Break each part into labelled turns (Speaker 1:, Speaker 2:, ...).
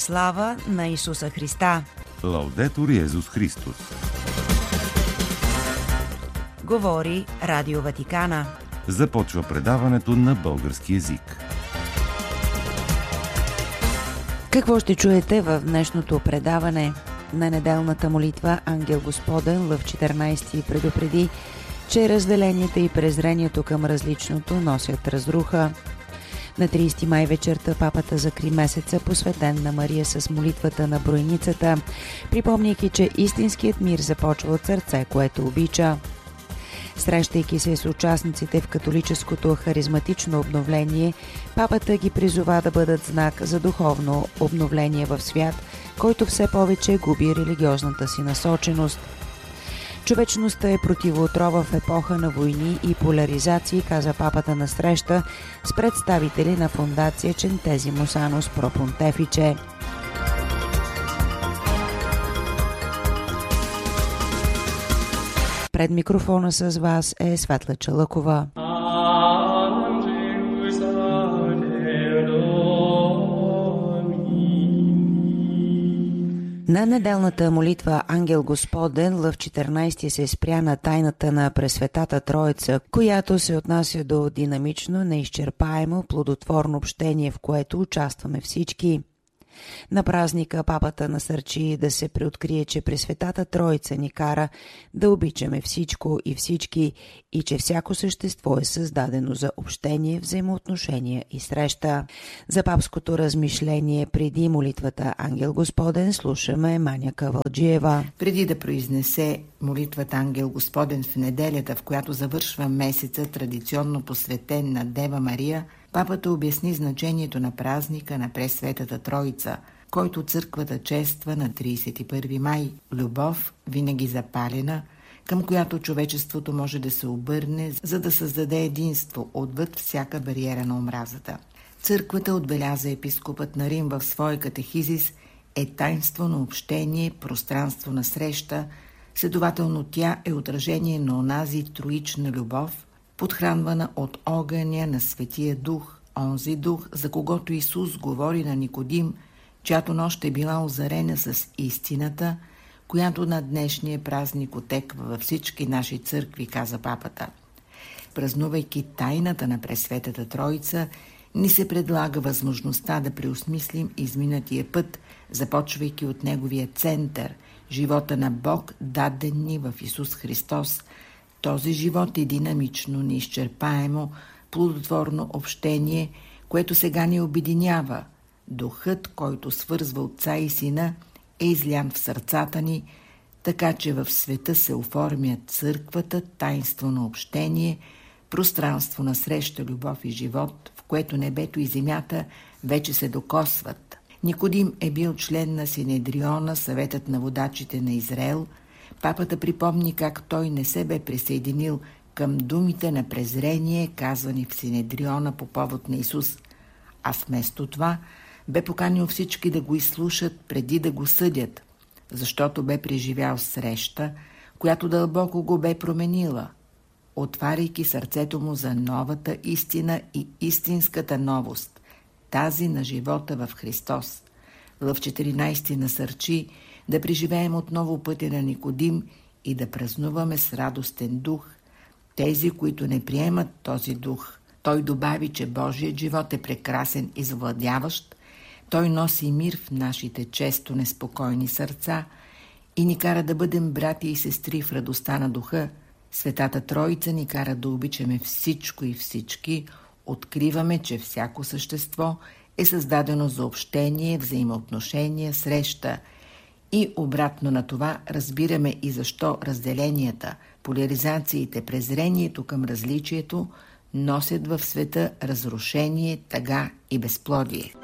Speaker 1: Слава на Исуса Христа!
Speaker 2: Лаудетур Йезус Христос!
Speaker 1: Говори Радио Ватикана.
Speaker 2: Започва предаването на български език.
Speaker 1: Какво ще чуете в днешното предаване? На неделната молитва Ангел Господен Лъв 14 предупреди, че разделенията и презрението към различното носят разруха. На 30 май вечерта папата закри месеца, посветен на Мария с молитвата на Бройницата, припомняйки, че истинският мир започва от сърце, което обича. Срещайки се с участниците в католическото харизматично обновление, папата ги призова да бъдат знак за духовно обновление в свят, който все повече губи религиозната си насоченост. Човечността е противоотрова в епоха на войни и поляризации, каза папата на среща с представители на фондация Centesimus Annus Pro Pontifice. Пред микрофона с вас е Светла Чалъкова. На неделната молитва Ангел Господен Лъв 14 се спря на тайната на Пресветата Троица, която се отнася до динамично, неизчерпаемо, плодотворно общение, в което участваме всички. На празника папата насърчи да се преоткрие, че Пресветата Троица ни кара да обичаме всичко и всички и че всяко същество е създадено за общение, взаимоотношения и среща. За папското размишление преди молитвата Ангел Господен слушаме Маня Кавалджиева.
Speaker 3: Преди да произнесе молитвата Ангел Господен в неделята, в която завършва месеца, традиционно посветен на Дева Мария, папата обясни значението на празника на Пресветата Троица, който църквата чества на 31 май. Любов, винаги запалена, към която човечеството може да се обърне, за да създаде единство отвъд всяка бариера на омразата. Църквата, отбеляза епископът на Рим в своя катехизис, е таинство на общение, пространство на среща, следователно тя е отражение на онази троична любов, подхранвана от огъня на Светия Дух, онзи Дух, за когото Исус говори на Никодим, чиято нощ е била озарена с истината, която на днешния празник отеква във всички наши църкви, каза папата. Празнувайки тайната на Пресветата Троица, ни се предлага възможността да преосмислим изминатия път, започвайки от неговия център, живота на Бог, даден ни в Исус Христос. Този живот е динамично, неизчерпаемо, плодотворно общение, което сега ни обединява. Духът, който свързва Отца и Сина, е излян в сърцата ни, така че в света се оформя църквата, таинство на общение, пространство на среща, любов и живот, в което небето и земята вече се докосват. Никодим е бил член на Синедриона, съветът на водачите на Израел. Папата припомни как той не се бе присъединил към думите на презрение, казвани в Синедриона по повод на Исус, а вместо това бе поканил всички да го изслушат преди да го съдят, защото бе преживял среща, която дълбоко го бе променила, отваряйки сърцето му за новата истина и истинската новост, тази на живота в Христос. Лъв 14 насърчи да преживеем отново пътя на Никодим и да празнуваме с радостен дух тези, които не приемат този дух. Той добави, че Божият живот е прекрасен и завладяващ. Той носи мир в нашите често неспокойни сърца и ни кара да бъдем брати и сестри в радостта на духа. Светата Троица ни кара да обичаме всичко и всички. Откриваме, че всяко същество е създадено за общение, взаимоотношения, среща. И обратно на това разбираме и защо разделенията, поляризациите, презрението към различието носят в света разрушение, тъга и безплодие.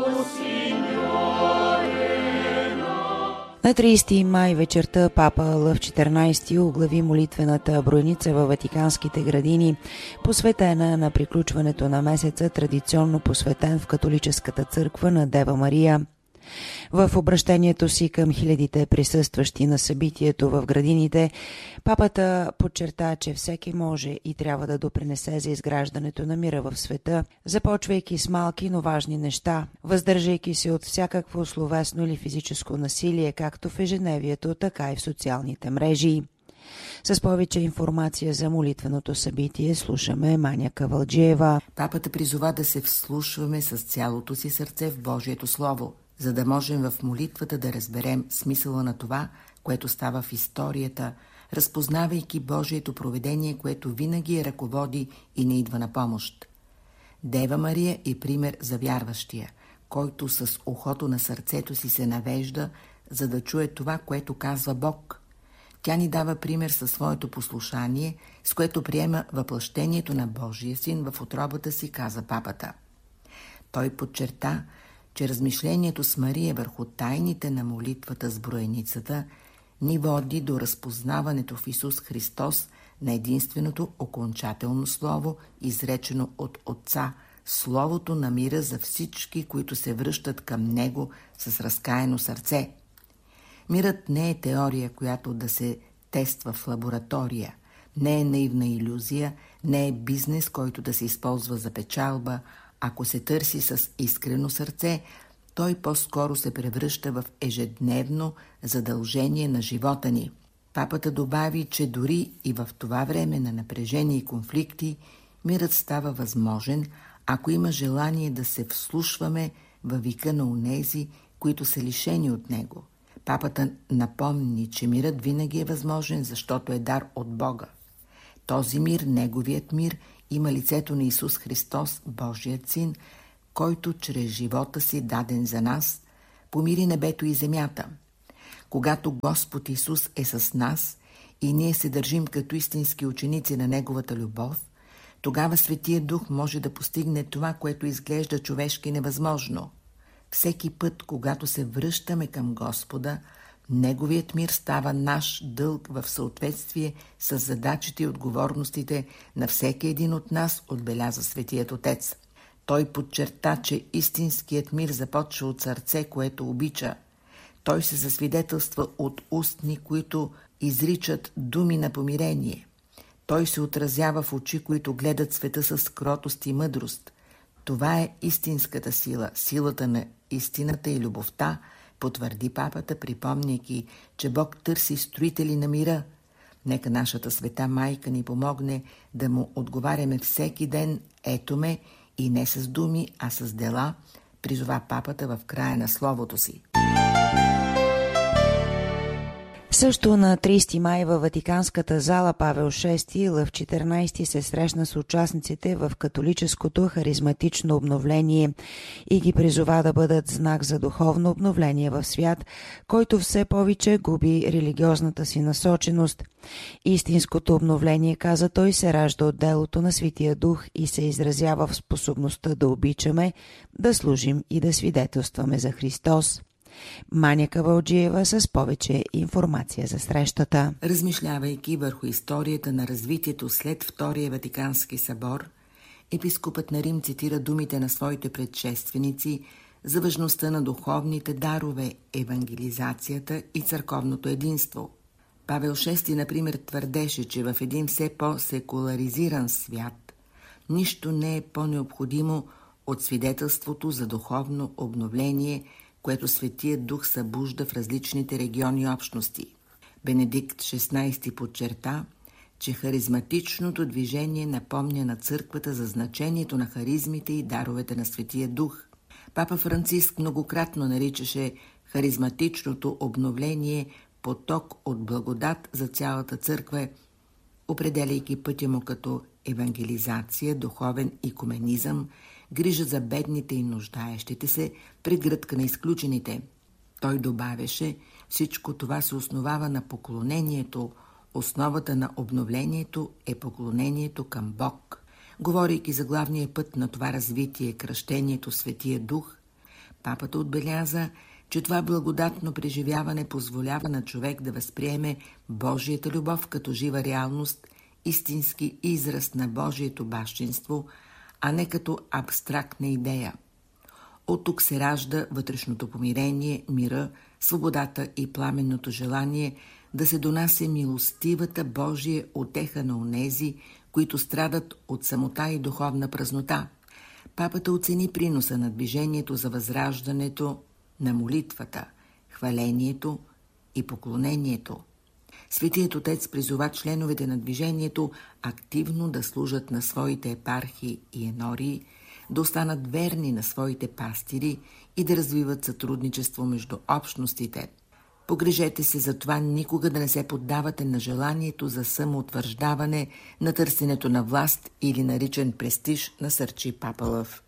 Speaker 1: На 30 май вечерта папа Лъв 14 оглави молитвената бройница във Ватиканските градини, посветена на приключването на месеца, традиционно посветен в католическата църква на Дева Мария. В обращението си към хилядите присъстващи на събитието в градините, папата подчерта, че всеки може и трябва да допринесе за изграждането на мира в света, започвайки с малки, но важни неща, въздържайки се от всякакво словесно или физическо насилие, както в ежедневието, така и в социалните мрежи. С повече информация за молитвеното събитие слушаме Маня Кавалджиева.
Speaker 3: Папата призова да се вслушваме с цялото си сърце в Божието Слово, за да можем в молитвата да разберем смисъла на това, което става в историята, разпознавайки Божието провидение, което винаги я ръководи и не идва на помощ. Дева Мария е пример за вярващия, който с ухото на сърцето си се навежда, за да чуе това, което казва Бог. Тя ни дава пример със своето послушание, с което приема въплъщението на Божия син в утробата си, каза папата. Той подчерта, че размишлението с Мария върху тайните на молитвата с броеницата ни води до разпознаването в Исус Христос на единственото окончателно слово, изречено от Отца, словото на мира за всички, които се връщат към Него с разкаяно сърце. Мирът не е теория, която да се тества в лаборатория, не е наивна илюзия, не е бизнес, който да се използва за печалба. Ако се търси с искрено сърце, той по-скоро се превръща в ежедневно задължение на живота ни. Папата добави, че дори и в това време на напрежение и конфликти, мирът става възможен, ако има желание да се вслушваме във вика на онези, които са лишени от него. Папата напомни, че мирът винаги е възможен, защото е дар от Бога. Този мир, неговият мир, има лицето на Исус Христос, Божият син, който чрез живота си, даден за нас, помири небето и земята. Когато Господ Исус е с нас и ние се държим като истински ученици на Неговата любов, тогава Светия Дух може да постигне това, което изглежда човешки невъзможно. Всеки път, когато се връщаме към Господа, Неговият мир става наш дълг в съответствие с задачите и отговорностите на всеки един от нас, отбеляза Светият Отец. Той подчерта, че истинският мир започва от сърце, което обича. Той се засвидетелства от устни, които изричат думи на помирение. Той се отразява в очи, които гледат света с кротост и мъдрост. Това е истинската сила, силата на истината и любовта, потвърди папата, припомняйки, че Бог търси строители на мира. Нека нашата света майка ни помогне да му отговаряме всеки ден «Ето ме» и не с думи, а с дела, призова папата в края на словото си.
Speaker 1: Също на 30 май във Ватиканската зала Павел VI Лъв XIV се срещна с участниците в католическото харизматично обновление и ги призова да бъдат знак за духовно обновление в свят, който все повече губи религиозната си насоченост. Истинското обновление, каза той, се ражда от делото на Светия Дух и се изразява в способността да обичаме, да служим и да свидетелстваме за Христос. Маня Кавалджиева с повече информация за срещата.
Speaker 3: Размишлявайки върху историята на развитието след Втория Ватикански събор, епископът на Рим цитира думите на своите предшественици за важността на духовните дарове, евангелизацията и църковното единство. Павел VI, например, твърдеше, че в един все по-секуларизиран свят нищо не е по-необходимо от свидетелството за духовно обновление, което Светият Дух събужда в различните региони и общности. Бенедикт XVI подчерта, че харизматичното движение напомня на църквата за значението на харизмите и даровете на Светия Дух. Папа Франциск многократно наричаше харизматичното обновление поток от благодат за цялата църква, определяйки пътя му като евангелизация, духовен икуменизъм, грижа за бедните и нуждаещите се, прегръдка на изключените. Той добавяше, всичко това се основава на поклонението. Основата на обновлението е поклонението към Бог. Говорейки за главния път на това развитие, кръщението Светия Дух, папата отбеляза, че това благодатно преживяване позволява на човек да възприеме Божията любов като жива реалност, истински израз на Божието бащинство, а не като абстрактна идея. От тук се ражда вътрешното помирение, мира, свободата и пламенното желание да се донася милостивата Божия утеха на онези, които страдат от самота и духовна празнота. Папата оцени приноса на движението за възраждането на молитвата, хвалението и поклонението. Светият Отец призова членовете на движението активно да служат на своите епархии и енории, да останат верни на своите пастири и да развиват сътрудничество между общностите. Погрижете се за това никога да не се поддавате на желанието за самоутвърждаване, на търсенето на власт или на личен престиж, насърчи папа Лъв.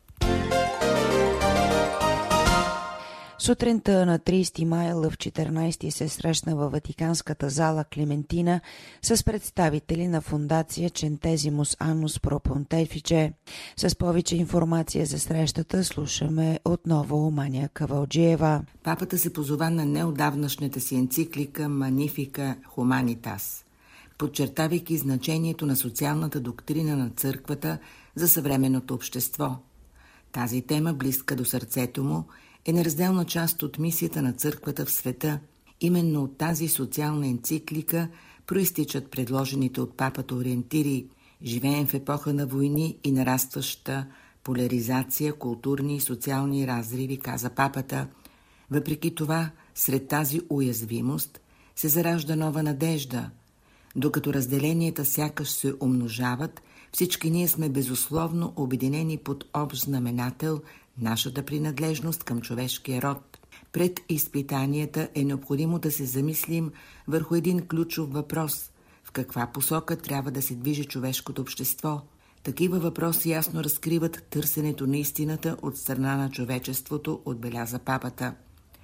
Speaker 1: Сутринта на 30 май Лъв 14 се срещна във Ватиканската зала Клементина с представители на фондация Centesimus Annus Pro Pontifice. С повече информация за срещата слушаме отново Мания Кавалджиева.
Speaker 3: Папата се позова на неотдавнашната си енциклика Magnificat Humanitas, подчертавайки значението на социалната доктрина на църквата за съвременното общество. Тази тема, близка до сърцето му, е неразделна част от мисията на църквата в света. Именно от тази социална енциклика проистичат предложените от папата ориентири. Живеем в епоха на войни и нарастваща поляризация, културни и социални разриви, каза папата. Въпреки това, сред тази уязвимост се заражда нова надежда. Докато разделенията сякаш се умножават, всички ние сме безусловно обединени под общ знаменател – нашата принадлежност към човешкия род. Пред изпитанията е необходимо да се замислим върху един ключов въпрос – в каква посока трябва да се движи човешкото общество. Такива въпроси ясно разкриват търсенето на истината от страна на човечеството, отбеляза папата.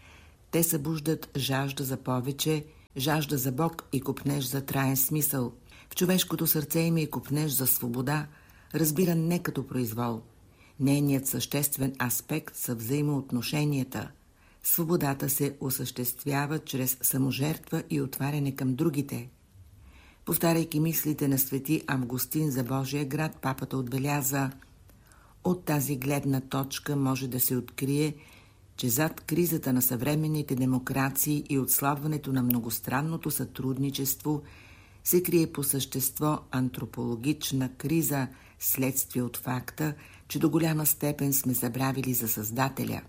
Speaker 3: Те събуждат жажда за повече, жажда за Бог и копнеж за траен смисъл. В човешкото сърце има и копнеж за свобода, разбиран не като произвол. Нейният съществен аспект са взаимоотношенията. Свободата се осъществява чрез саможертва и отваряне към другите. Повтаряйки мислите на свети Августин за Божия град, папата отбеляза: от тази гледна точка може да се открие, че зад кризата на съвременните демокрации и отслабването на многостранното сътрудничество се крие по същество антропологична криза, следствие от факта, че до голяма степен сме забравили за Създателя.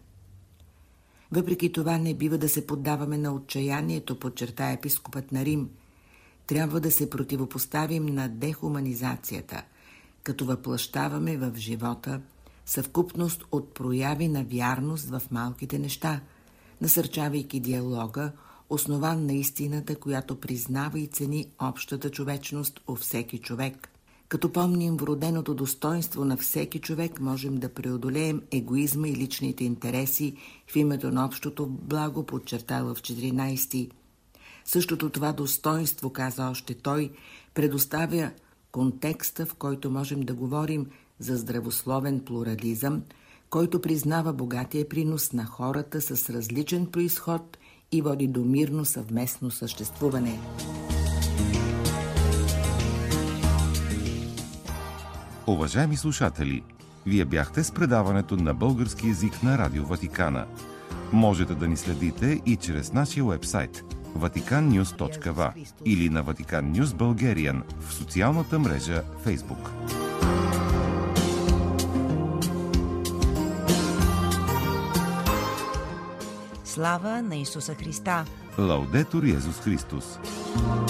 Speaker 3: Въпреки това не бива да се поддаваме на отчаянието, подчерта епископът на Рим. Трябва да се противопоставим на дехуманизацията, като въплъщаваме в живота съвкупност от прояви на вярност в малките неща, насърчавайки диалога, основан на истината, която признава и цени общата човечност у всеки човек. Като помним вроденото достоинство на всеки човек, можем да преодолеем егоизма и личните интереси в името на общото благо, подчертава в 14. Същото това достоинство, каза още той, предоставя контекста, в който можем да говорим за здравословен плурализъм, който признава богатия принос на хората с различен произход и води до мирно съвместно съществуване.
Speaker 2: Уважаеми слушатели, вие бяхте с предаването на български език на Радио Ватикана. Можете да ни следите и чрез нашия уебсайт vaticannews.va или на Vatican News Bulgarian в социалната мрежа Facebook.
Speaker 1: Слава на Исуса Христа!
Speaker 2: Лаудетур Йезус Христос!